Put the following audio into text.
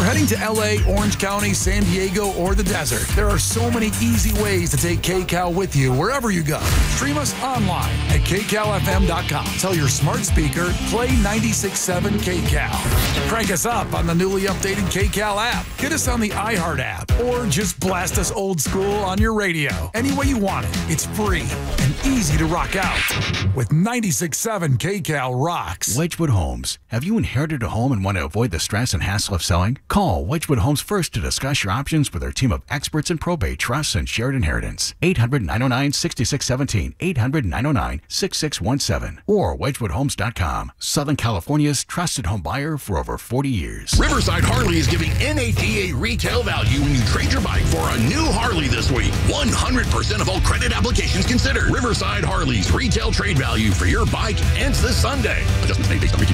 you're heading to LA, Orange County, San Diego, or the desert, there are so many easy ways to take KCAL with you wherever you go. Stream us online at kcalfm.com. Tell your smart speaker, play 96.7 KCAL. Crank us up on the newly updated KCAL app. Get us on the iHeart app, or just blast us old school on your radio. Any way you want it, it's free and easy to rock out. With 96.7 KCAL rocks. Wedgwood Homes. Have you inherited a home and want to avoid the stress and hassle of selling? Call Wedgwood Homes first to discuss your options with our team of experts in probate, trusts, and shared inheritance. 800-909-6617. 800-909-6617. Or wedgwoodhomes.com. Southern California's trusted home buyer for over 40 years. Riverside Harley is giving NADA retail value when you trade your bike for a new Harley this week. 100% of all credit applications considered. Riverside Harley's retail trade value for your bike ends this Sunday. Adjustments made based on